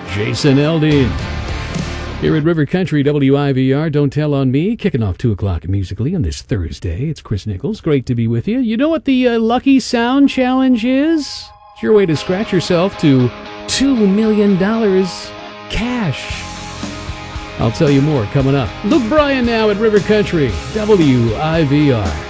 Jason Aldean. Here at River Country WIVR, Don't Tell on Me, kicking off 2 o'clock musically on this Thursday. It's Chris Nichols. Great to be with you. You know what the Lucky Sound Challenge is? It's your way to scratch yourself to $2 million cash. I'll tell you more coming up. Luke Bryan now at River Country WIVR.